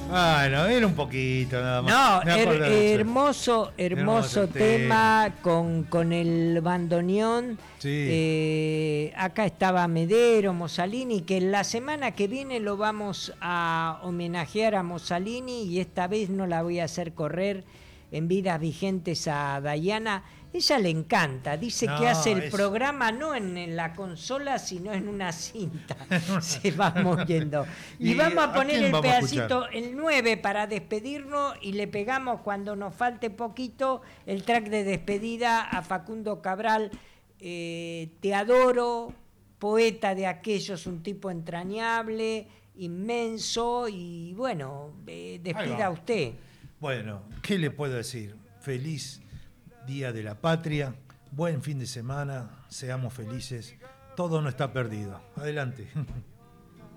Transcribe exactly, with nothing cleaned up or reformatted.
Bueno, era un poquito nada más. No, her, hermoso, hermoso, hermoso tema, tema con, con el bandoneón. Sí. Eh, acá estaba Medero, Mussolini, que la semana que viene lo vamos a homenajear a Mussolini y esta vez no la voy a hacer correr en Vidas Vigentes a Dayana. Ella le encanta, dice no, que hace el es... programa no en, en la consola, sino en una cinta. Se va moviendo. Y, y vamos a poner ¿a el pedacito, a el nueve, para despedirnos, y le pegamos cuando nos falte poquito el track de despedida a Facundo Cabral. Eh, te adoro, poeta de aquellos, un tipo entrañable, inmenso, y bueno, eh, despida usted. Bueno, ¿qué le puedo decir? Feliz Día de la Patria, buen fin de semana, seamos felices, todo no está perdido. Adelante.